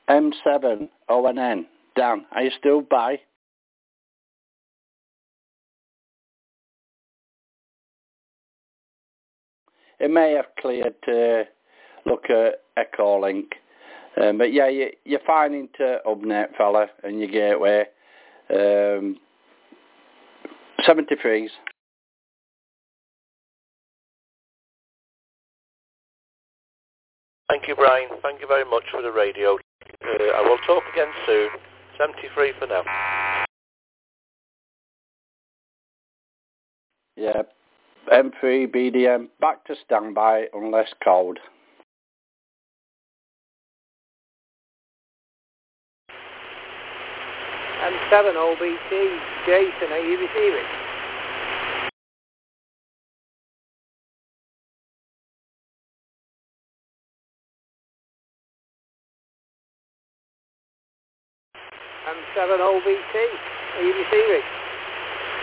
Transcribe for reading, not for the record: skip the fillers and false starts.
M7 ONN. Dan, are you still by? It may have cleared to look at Echolink. But yeah, you're fine into Hubnet, fella, and your gateway. 73s. Thank you, Brian. Thank you very much for the radio. I will talk again soon. 73 for now. Yeah. M3 BDM back to standby unless called. M7 OBT, Jason, are you receiving? M7 OBT, are you receiving?